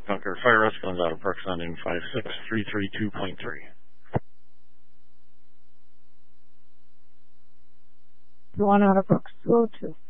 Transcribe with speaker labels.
Speaker 1: Concord Fire Rescue out of Park Sounding 56332.3.
Speaker 2: The one out of Brooks, 202.